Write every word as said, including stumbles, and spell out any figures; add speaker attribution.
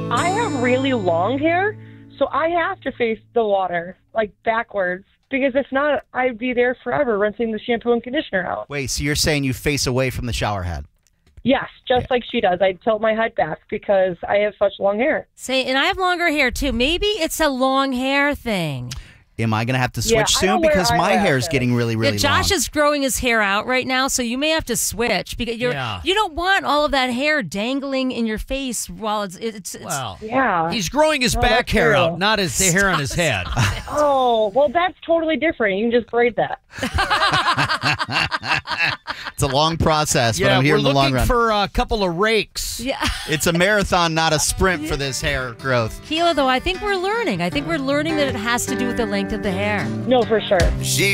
Speaker 1: I have really long hair, so I have to face the water, like backwards, because if not, I'd be there forever rinsing the shampoo and conditioner out.
Speaker 2: Wait, so you're saying you face away from the shower head?
Speaker 1: Yes, just
Speaker 2: Yeah.
Speaker 1: like she does. I tilt my head back because I have such long hair.
Speaker 3: Say, and I have longer hair too. Maybe it's a long hair thing.
Speaker 2: Am I going to have to switch
Speaker 1: Yeah, I
Speaker 2: soon?
Speaker 1: don't wear
Speaker 2: Because my hair is
Speaker 1: eyelashes.
Speaker 2: getting really, really
Speaker 3: Yeah, Josh
Speaker 2: long.
Speaker 3: is growing his hair out right now, so you may have to switch because you're
Speaker 4: Yeah.
Speaker 3: you don't want all of that hair dangling in your face while it's it's, it's
Speaker 4: Well,
Speaker 1: Yeah.
Speaker 4: he's growing his
Speaker 1: Oh,
Speaker 4: back
Speaker 1: that's
Speaker 4: hair
Speaker 1: true.
Speaker 4: out, not his the hair on his head.
Speaker 1: Oh, well, that's totally different. You can just braid that.
Speaker 2: It's a long process, but
Speaker 4: Yeah,
Speaker 2: I'm here
Speaker 4: we're
Speaker 2: in the long
Speaker 4: looking
Speaker 2: run.
Speaker 4: for a couple of rakes.
Speaker 3: yeah.
Speaker 2: It's a marathon, not a sprint for this hair growth.
Speaker 3: Keela, though, I think we're learning. I think we're learning that it has to do with the length of the hair.
Speaker 1: No, for sure.
Speaker 5: She